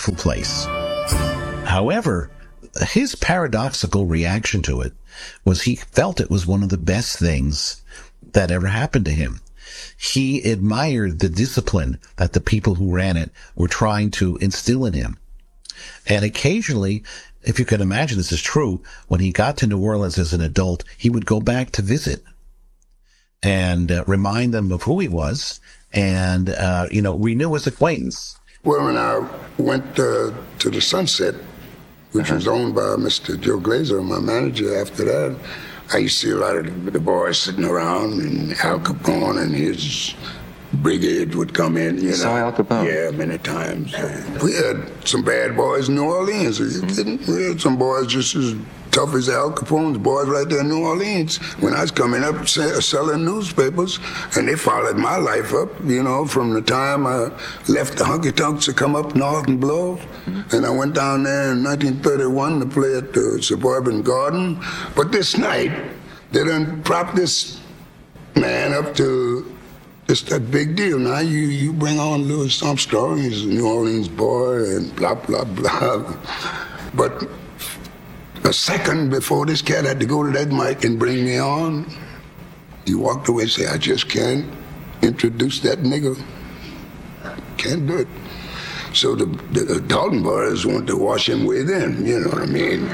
dreadful place. However, his paradoxical reaction to it was he felt it was one of the best things that ever happened to him. He admired the discipline that the people who ran it were trying to instill in him. And occasionally, if you can imagine this is true, when he got to New Orleans as an adult, he would go back to visit and remind them of who he was and, renew his acquaintance. Well, when I went to the Sunset, which was owned by Mr. Joe Glazer, my manager after that, I used to see a lot of the boys sitting around, and Al Capone and his brigade would come in, you know. Saw Al Capone? Yeah, many times. We had some bad boys in New Orleans. We had some boys just as tough as Al Capone's boys right there in New Orleans. When I was coming up selling newspapers, and they followed my life up, from the time I left the Honky Tonks to come up north and blow. And I went down there in 1931 to play at the Suburban Garden. But this night, they done propped this man up to it's that big deal. Now you bring on Louis Armstrong, he's a New Orleans boy, and blah, blah, blah. But a second before this cat had to go to that mic and bring me on, he walked away and said, I just can't introduce that nigga. Can't do it. So the Dalton boys wanted to wash him within, you know what I mean?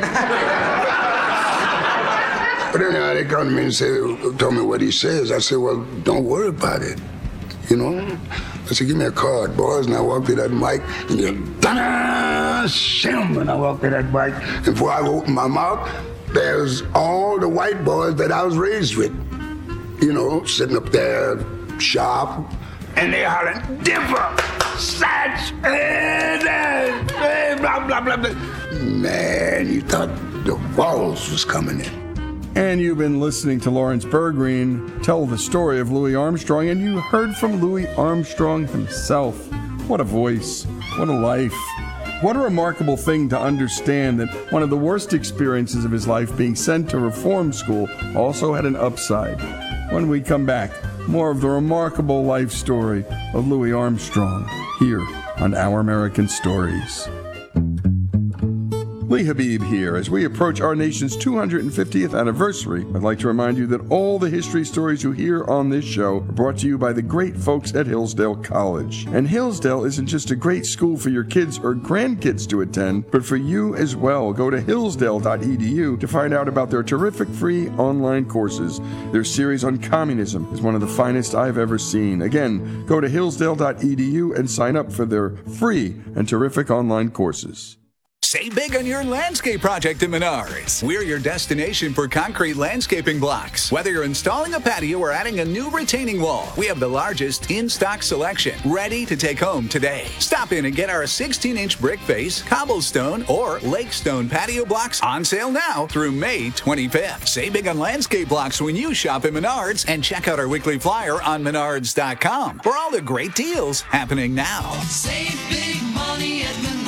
But anyhow, they come to me and told me what he says. I said, well, don't worry about it, I said, give me a card, boys. And I walked to that mic, and shim, and I walked to that mic. And before I opened my mouth, there's all the white boys that I was raised with, sitting up there, sharp, and they hollering, Dipper, Satch, blah, blah, blah, blah. Man, you thought the walls was coming in. And you've been listening to Lawrence Bergreen tell the story of Louis Armstrong, and you heard from Louis Armstrong himself. What a voice. What a life. What a remarkable thing to understand that one of the worst experiences of his life, being sent to reform school, also had an upside. When we come back, more of the remarkable life story of Louis Armstrong here on Our American Stories. Lee Habib here. As we approach our nation's 250th anniversary, I'd like to remind you that all the history stories you hear on this show are brought to you by the great folks at Hillsdale College. And Hillsdale isn't just a great school for your kids or grandkids to attend, but for you as well. Go to hillsdale.edu to find out about their terrific free online courses. Their series on communism is one of the finest I've ever seen. Again, go to hillsdale.edu and sign up for their free and terrific online courses. Save big on your landscape project at Menards. We're your destination for concrete landscaping blocks. Whether you're installing a patio or adding a new retaining wall, we have the largest in-stock selection ready to take home today. Stop in and get our 16-inch brick face, cobblestone, or lakestone patio blocks on sale now through May 25th. Save big on landscape blocks when you shop at Menards, and check out our weekly flyer on menards.com for all the great deals happening now. Save big money at Menards.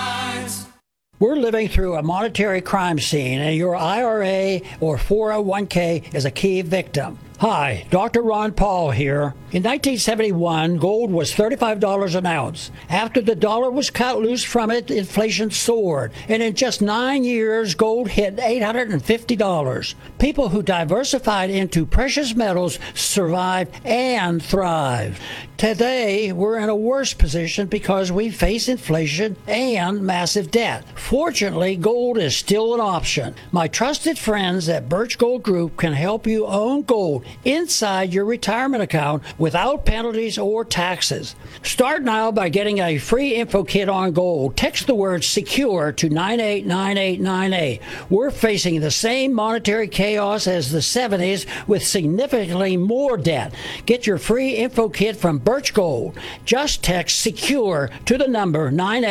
We're living through a monetary crime scene, and your IRA or 401k is a key victim. Hi, Dr. Ron Paul here. In 1971, gold was $35 an ounce. After the dollar was cut loose from it, inflation soared. And in just 9 years, gold hit $850. People who diversified into precious metals survived and thrived. Today, we're in a worse position because we face inflation and massive debt. Fortunately, gold is still an option. My trusted friends at Birch Gold Group can help you own gold inside your retirement account without penalties or taxes. Start now by getting a free info kit on gold. Text the word SECURE to 989898. We're facing the same monetary chaos as the 70s with significantly more debt. Get your free info kit from Birch Gold. Just text SECURE to the number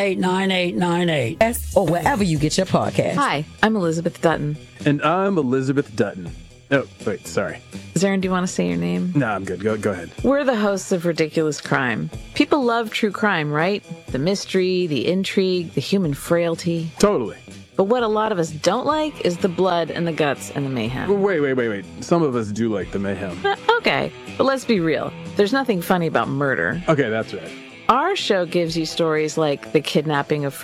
989898. Or wherever you get your podcast. Hi, I'm Elizabeth Dutton. And I'm Elizabeth Dutton. Oh, wait, sorry. Zarin, do you want to say your name? No, I'm good. Go ahead. We're the hosts of Ridiculous Crime. People love true crime, right? The mystery, the intrigue, the human frailty. Totally. But what a lot of us don't like is the blood and the guts and the mayhem. Wait. Some of us do like the mayhem. Okay, but let's be real. There's nothing funny about murder. Okay, that's right. Our show gives you stories like the kidnapping of